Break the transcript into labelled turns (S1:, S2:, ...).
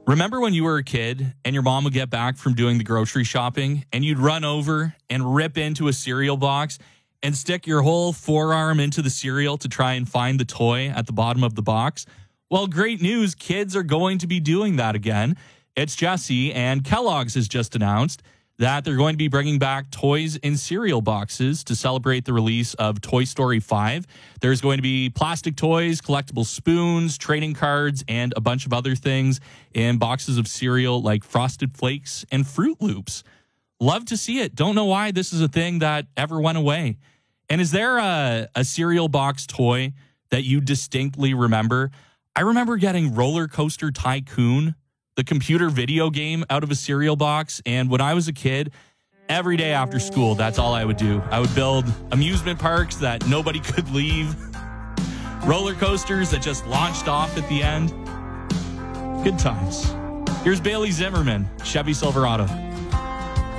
S1: Remember when you were a kid and your mom would get back from doing the grocery shopping and you'd run over and rip into a cereal box and stick your whole forearm into the cereal to try and find the toy at the bottom of the box? Well, great news. Kids are going to be doing that again. It's Jesse, and Kellogg's has just announced that they're going to be bringing back toys in cereal boxes to celebrate the release of Toy Story 5. There's going to be plastic toys, collectible spoons, trading cards, and a bunch of other things in boxes of cereal like Frosted Flakes and Fruit Loops. Love to see it. Don't know why this is a thing that ever went away. And is there a cereal box toy that you distinctly remember? I remember getting Roller Coaster Tycoon, the computer video game, out of a cereal box. And when I was a kid, every day after school, that's all I would do. I would build amusement parks that nobody could leave, roller coasters that just launched off at the end. Good times. Here's Bailey Zimmerman, Chevy Silverado.